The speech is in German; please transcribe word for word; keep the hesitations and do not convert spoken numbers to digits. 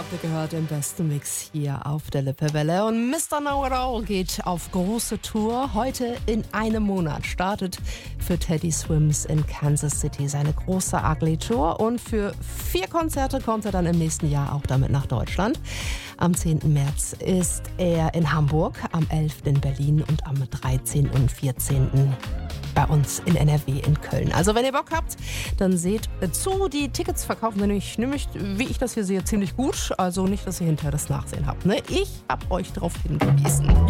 habt ihr gehört, im besten Mix hier auf der Lippewelle. Und Mister Know-It-All geht auf große Tour. Heute in einem Monat startet für Teddy Swims in Kansas City seine große Ugly Tour. Und für vier Konzerte kommt er dann im nächsten Jahr auch damit nach Deutschland. Am zehnten März ist er in Hamburg, am elften in Berlin und am dreizehnten und vierzehnten bei uns in N R W in Köln. Also wenn ihr Bock habt, dann seht zu. Die Tickets verkaufen wir nämlich, nämlich, wie ich das hier sehe, ziemlich gut. Also nicht, dass ihr hinterher das Nachsehen habt. Ne? Ich hab euch darauf hingewiesen.